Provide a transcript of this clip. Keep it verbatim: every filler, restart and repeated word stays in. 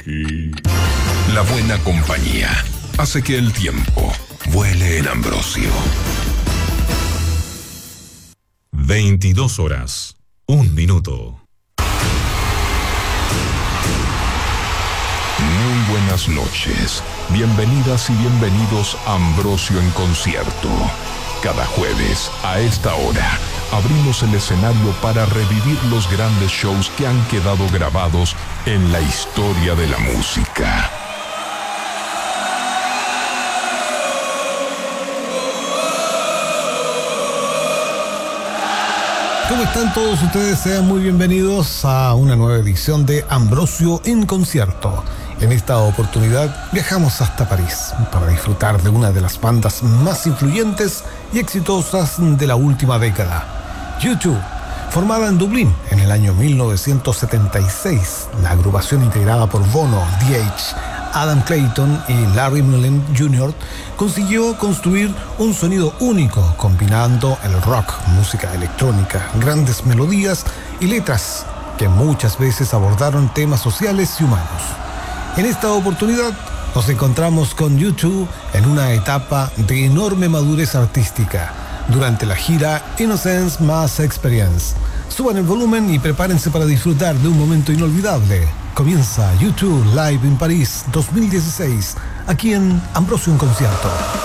La buena compañía hace que el tiempo vuele en Ambrosio. veintidós horas, un minuto. Muy buenas noches. Bienvenidas y bienvenidos a Ambrosio en concierto. Cada jueves, a esta hora, abrimos el escenario para revivir los grandes shows que han quedado grabados en la historia de la música. ¿Cómo están todos ustedes? Sean muy bienvenidos a una nueva edición de Ambrosio en concierto. En esta oportunidad viajamos hasta París para disfrutar de una de las bandas más influyentes y exitosas de la última década, U dos. Formada en Dublín en el año mil novecientos setenta y seis, la agrupación integrada por Bono, The Edge, Adam Clayton y Larry Mullen junior consiguió construir un sonido único, combinando el rock, música electrónica, grandes melodías y letras que muchas veces abordaron temas sociales y humanos. En esta oportunidad nos encontramos con U dos en una etapa de enorme madurez artística durante la gira Innocence Mass Experience. Suban el volumen y prepárense para disfrutar de un momento inolvidable. Comienza U dos Live en París dos mil dieciséis, aquí en Ambrosio en concierto.